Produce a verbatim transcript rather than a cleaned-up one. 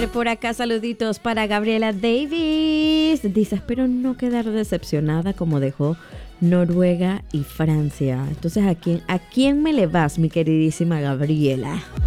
ver, por acá saluditos para Gabriela Davis. Dice, espero no quedar decepcionada como dejó Noruega y Francia. Entonces, ¿a quién, a quién me le vas, mi queridísima Gabriela?